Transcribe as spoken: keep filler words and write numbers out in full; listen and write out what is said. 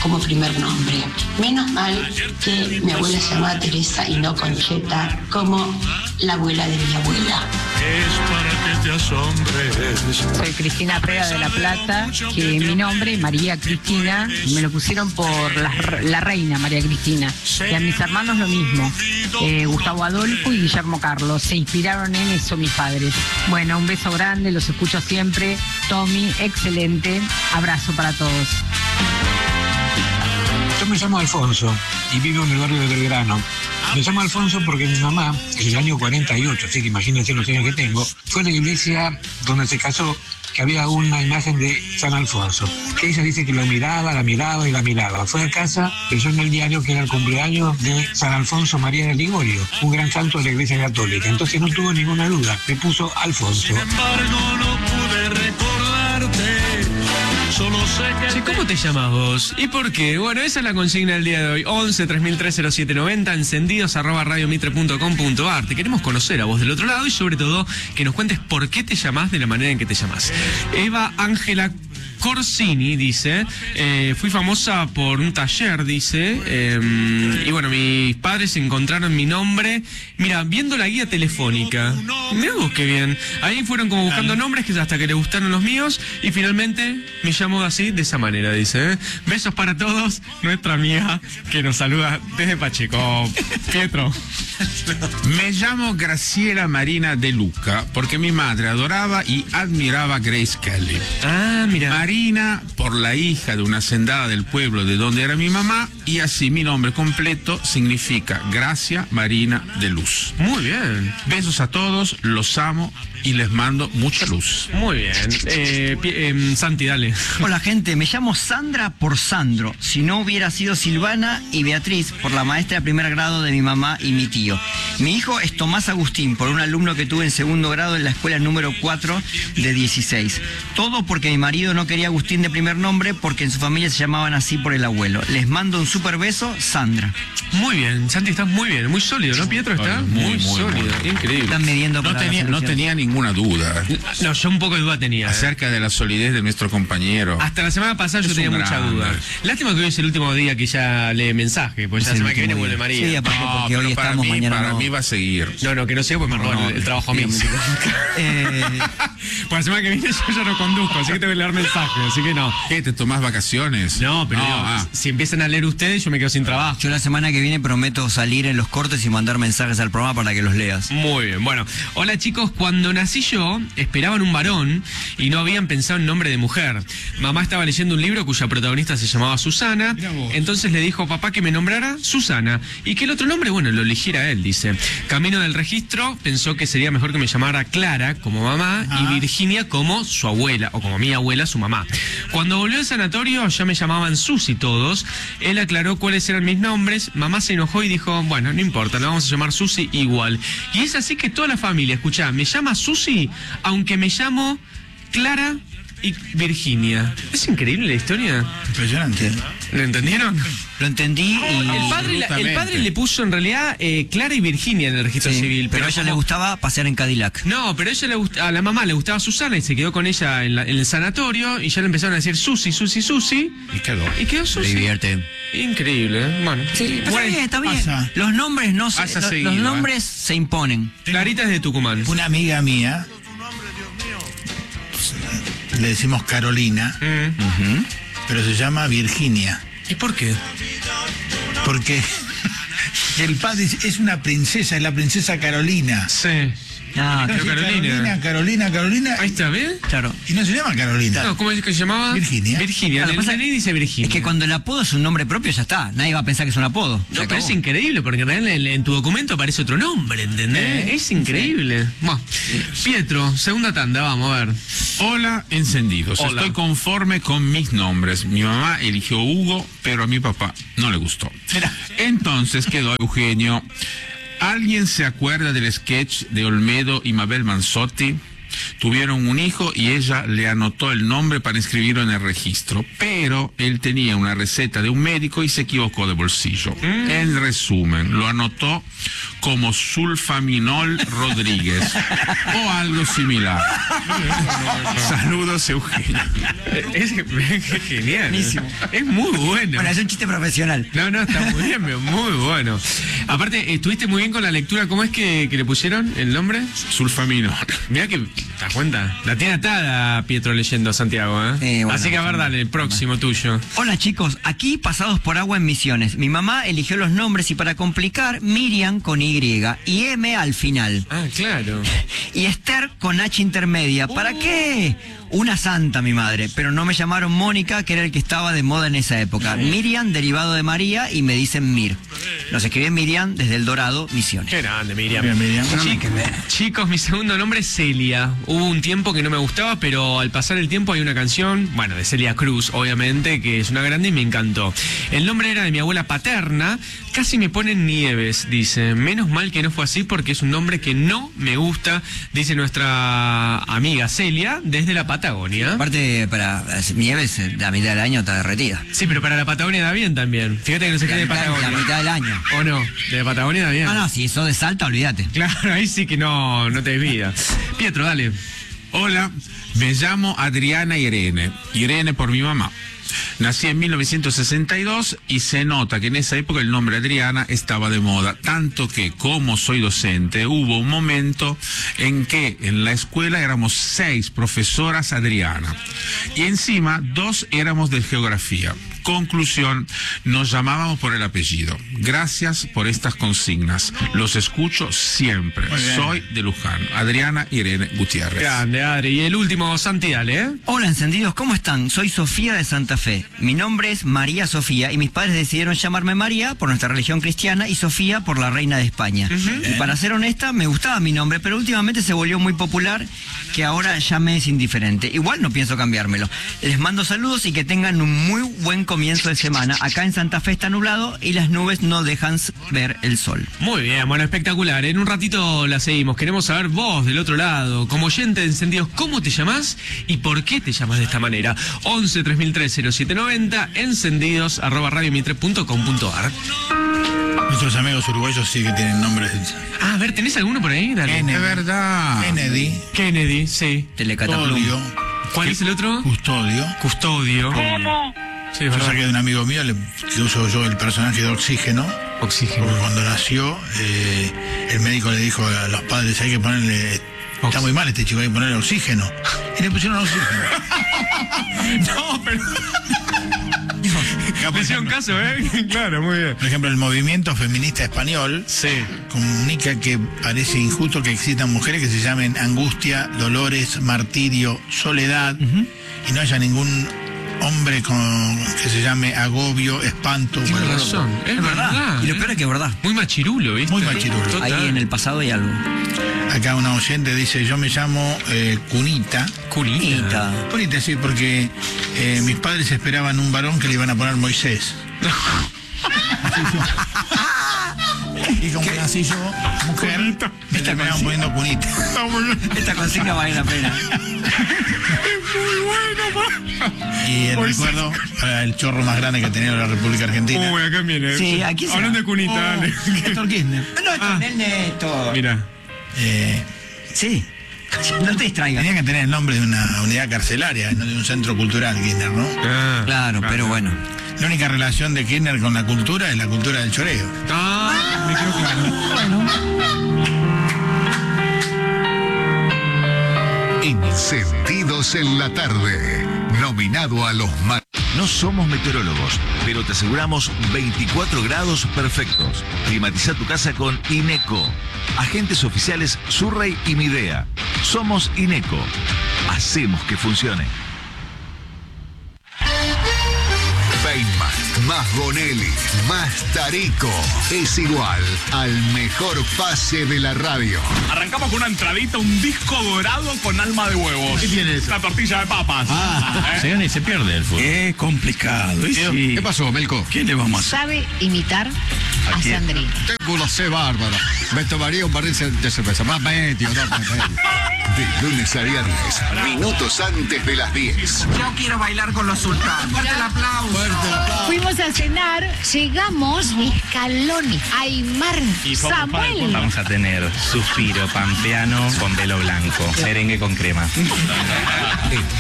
como primer nombre. Menos mal que mi abuela se llamaba Teresa y no Concheta, como la abuela de mi abuela. Es para que te asombres. Soy Cristina Pega de La Plata, que mi nombre, María Cristina, me lo pusieron por la, la reina María Cristina. Y a mis hermanos lo mismo, eh, Gustavo Adolfo y Guillermo Carlos. Se inspiraron en eso mis padres. Bueno, un beso grande, los escucho siempre. Tommy, excelente. Abrazo para todos. Yo me llamo Alfonso y vivo en el barrio de Belgrano. Me llamo Alfonso porque mi mamá, en el año cuarenta y ocho, así que imagínense los años que tengo, fue a la iglesia donde se casó, que había una imagen de San Alfonso, que ella dice que la miraba, la miraba y la miraba. Fue a casa, leyó en el diario que era el cumpleaños de San Alfonso María de Ligorio, un gran santo de la iglesia católica. Entonces no tuvo ninguna duda, le puso Alfonso. Sin embargo, no pude recordarte. Solo sé que... Che, ¿cómo te llamas vos? ¿Y por qué? Bueno, esa es la consigna del día de hoy. once, tres mil tres, cero siete noventa, encendidos, arroba radiomitre punto com punto ar. Te queremos conocer a vos del otro lado y sobre todo que nos cuentes por qué te llamás de la manera en que te llamás. Eva Ángela Corsini dice, eh, fui famosa por un taller, dice, eh, y bueno, mis padres encontraron mi nombre, mira, viendo la guía telefónica. Mirá vos qué bien. Ahí fueron como buscando nombres que hasta que le gustaron los míos y finalmente me llamo así, de esa manera, dice. ¿eh? Besos para todos, nuestra amiga que nos saluda desde Pacheco. Pietro. Me llamo Graciela Marina De Luca porque mi madre adoraba y admiraba a Grace Kelly. Ah, mira. Marina por la hija de una hacendada del pueblo de donde era mi mamá y así mi nombre completo significa Gracia Marina de Luz. Muy bien. Besos a todos, los amo y les mando mucha luz. Muy bien. Eh, eh, Santi, dale. Hola gente, me llamo Sandra por Sandro. Si no hubiera sido Silvana y Beatriz por la maestra de primer grado de mi mamá y mi tío. Mi hijo es Tomás Agustín por un alumno que tuve en segundo grado en la escuela número cuatro de dieciséis. Todo porque mi marido no quería Agustín de primer nombre porque en su familia se llamaban así por el abuelo. Les mando un super beso, Sandra. Muy bien, Santi, estás muy bien, muy sólido, ¿no, Pietro? Está Muy, muy, muy, sólido, muy. increíble. Están midiendo No para tenía, la no selección. tenía ninguna duda No, yo un poco de duda tenía. ¿eh? acerca de la solidez de nuestro compañero. Hasta la semana pasada Es yo tenía un mucha grande. duda. Lástima que hoy es el último día que ya lee mensaje, pues ya la Es el semana que viene último vuelve día. María. Sí, aparte No, porque pero hoy para estamos, mí, mañana para no. mí va a seguir. No, no, que no sé, pues me robó No, el, el trabajo a mí. dígame. Eh, Pues la semana que viene yo ya no conduzco, así que te voy a leer mensaje, así que no. ¿Qué? ¿Te tomás vacaciones? No, pero digo, ah. si empiezan a leer ustedes, yo me quedo sin trabajo. yo la semana que viene prometo salir en los cortes y mandar mensajes al programa para que los leas. Muy bien, bueno. Hola chicos, cuando nací yo, esperaban un varón y no habían pensado en nombre de mujer. Mamá estaba leyendo un libro cuya protagonista se llamaba Susana, entonces le dijo a papá que me nombrara Susana y que el otro nombre, bueno, lo eligiera él, dice. Camino del registro, pensó que sería mejor que me llamara Clara como mamá y Virginia como su abuela, o como mi abuela, su mamá. Cuando volvió al sanatorio ya me llamaban Susi todos, él aclaró cuáles eran mis nombres, mamá se enojó y dijo, bueno, no importa, la vamos a llamar Susi igual. Y es así que toda la familia, escuchá, me llama Susi, aunque me llamo Clara y Virginia. ¿Es increíble la historia? Impresionante. ¿Lo entendieron? Lo entendí y... El padre, la- el padre le puso en realidad eh, Clara y Virginia en el registro Sí, civil. pero a ella como- le gustaba pasear en Cadillac. No, pero a ella le gust- a la mamá le gustaba Susana y se quedó con ella en, la- en el sanatorio y ya le empezaron a decir Susi, Susi, Susi. Y quedó. Y quedó Se Susi. divierte. Increíble, ¿eh? Bueno. Sí, está Bueno, bien, está bien. pasa. Los nombres no se, Pasa lo- seguido, los ¿eh? nombres se imponen. Clarita es de Tucumán. Una amiga mía, le decimos Carolina, Mm. pero se llama Virginia, ¿Y por qué? porque el padre es- es una princesa, es la princesa Carolina. Sí. Ah, Pero Entonces, Carolina. Carolina, Carolina, Carolina, Ahí está, ¿ves? claro. y no se llama Carolina. No, ¿cómo es que se llamaba? Virginia. Virginia. Claro, En el pasa- D N I dice Virginia. Es que cuando el apodo es un nombre propio ya está. Nadie va a pensar que es un apodo. Se No, pero acabó. es increíble, porque en realidad en, en tu documento aparece otro nombre, ¿entendés? es increíble. Bueno, Pietro, segunda tanda, vamos a ver. Hola, encendidos. Hola. Estoy conforme con mis nombres. Mi mamá eligió Hugo, pero a mi papá no le gustó. Entonces quedó Eugenio. ¿Alguien se acuerda del sketch de Olmedo y Mabel Manzotti? Tuvieron un hijo y ella le anotó el nombre para inscribirlo en el registro, pero él tenía una receta de un médico y se equivocó de bolsillo. Mm. En resumen, lo anotó como Sulfaminol Rodríguez o algo similar. Saludos, Eugenio. Es, es genial. Buenísimo. Es muy bueno. Bueno, es un chiste profesional. No, no, está muy bien, muy bueno. Aparte, estuviste muy bien con la lectura. ¿Cómo es que, que le pusieron el nombre? Sulfaminol. Mira que, ¿te das cuenta? La tiene atada Pietro leyendo a Santiago, ¿eh? Eh, bueno, Así que a ver, dale, el próximo tuyo. Hola chicos, aquí pasados por agua en Misiones. Mi mamá eligió los nombres y para complicar, Miriam con Y y M al final. Ah, claro. Y Esther con H intermedia. ¿Para qué? Una santa, mi madre, pero no me llamaron Mónica, que era el que estaba de moda en esa época. Miriam, derivado de María, y me dicen Mir. Nos escriben Miriam desde El Dorado, Misiones. Qué grande, Miriam. Bien, Miriam. Chi- Chicos, mi segundo nombre es Celia. Hubo un tiempo que no me gustaba, pero al pasar el tiempo hay una canción, bueno, de Celia Cruz, obviamente, que es una grande y me encantó. El nombre era de mi abuela paterna. Casi me ponen Nieves, dice. Menos mal que no fue así porque es un nombre que no me gusta, dice nuestra amiga Celia, desde la Patagonia. Aparte, para Nieves, la mitad del año está derretida. Sí, pero para la Patagonia da bien también. Fíjate que no se La quede de mitad, Patagonia. la mitad del año. ¿O no? De la Patagonia da bien. Ah, no, si sos de Salta, olvídate. Claro, ahí sí que no, no te desvía. Pietro, dale. Hola, me llamo Adriana Irene. Irene por mi mamá. Nací en mil novecientos sesenta y dos y se nota que en esa época el nombre Adriana estaba de moda, tanto que como soy docente hubo un momento en que en la escuela éramos seis profesoras Adriana y encima dos éramos de geografía. Conclusión, nos llamábamos por el apellido. Gracias por estas consignas. Los escucho siempre. Soy de Luján. Adriana Irene Gutiérrez. Grande, Adri. Y el último, Santi, dale, ¿eh? Hola, encendidos, ¿cómo están? Soy Sofía de Santa Fe. Mi nombre es María Sofía y mis padres decidieron llamarme María por nuestra religión cristiana y Sofía por la reina de España. Uh-huh. Y para ser honesta, me gustaba mi nombre, pero últimamente se volvió muy popular que ahora ya me es indiferente. Igual no pienso cambiármelo. Les mando saludos y que tengan un muy buen comienzo de semana. Acá en Santa Fe está nublado y las nubes no dejan ver el sol. Muy bien, bueno, espectacular. En un ratito la seguimos. Queremos saber vos del otro lado, como oyente de Encendidos, ¿cómo te llamás y por qué te llamas de esta manera? once tres mil tres cero siete noventa, encendidos arroba radio mitre punto com punto ar. Nuestros amigos uruguayos sí que tienen nombres. Ah, a ver, ¿tenés alguno por ahí? Dale. Kennedy. Es verdad. Kennedy. Kennedy, sí. Telecataplum. Custodio. ¿Cuál es el otro? Custodio. Custodio. Sí, es Yo verdad. saqué de un amigo mío, le, que uso yo el personaje de Oxígeno. Oxígeno. Porque cuando nació, eh, el médico le dijo a los padres, hay que ponerle... Está muy mal este chico, hay que ponerle oxígeno. Y le pusieron oxígeno. No, pero... Acá, por Le hicieron ejemplo, caso, ¿eh? Claro, muy bien. por ejemplo, el movimiento feminista español Sí. comunica que parece injusto que existan mujeres que se llamen angustia, dolores, martirio, soledad, uh-huh. y no haya ningún hombre con que se llame agobio, espanto. Tienes bueno, razón, es, Es verdad. verdad. Y lo peor es que es verdad. Muy machirulo, ¿viste? Muy machirulo. Total. Ahí en el pasado hay algo. Acá una oyente dice, yo me llamo eh, Cunita. Cunita. Cunita, sí, porque eh, mis padres esperaban un varón que le iban a poner Moisés. Y como nací yo, mujer, Cunita. me terminaban poniendo Cunita. Esta consigna vale la pena. Y el Moisés. recuerdo para el chorro más grande que ha tenido la República Argentina. Uy, acá viene. Sí, aquí se- Hablando de Cunita, Oh, dale. Néstor Kirchner. No, Ah. el Néstor. Mira. Eh, Sí. No te distraigas. tenía que tener el nombre de una unidad carcelaria, no de un centro cultural, Kirchner, ¿no? Ah, Claro, pero bueno. La única relación de Kirchner con la cultura es la cultura del choreo. Ah, me quedó claro. Encendidos en la tarde. Nominado a los más. No somos meteorólogos, pero te aseguramos veinticuatro grados perfectos. Climatiza tu casa con Ineco. Agentes oficiales Surrey y Midea. Somos Ineco. Hacemos que funcione. Feynman, Más Bonelli, más Tarico, es igual al mejor pase de la radio. Arrancamos con una entradita, un disco dorado con alma de huevos. ¿Qué tiene eso? Una tortilla de papas. Ah, ¿Eh? se gana y se pierde el fútbol. Qué complicado. ¿eh? Sí. ¿Qué pasó, Melco? ¿Qué le vamos a hacer? Sabe imitar a, a Sandrina. Tengo una C bárbara. Me tomaría un barril de cerveza. Más medio, no, más medio. De lunes a viernes, minutos antes de las diez. Yo quiero bailar con los sultanes. Fuerte el aplauso. Fuerte el aplauso. Fuimos a cenar, llegamos, Scaloni, Aymar, Samuel. Vamos a tener suspiro pampeano con velo blanco, merengue con crema.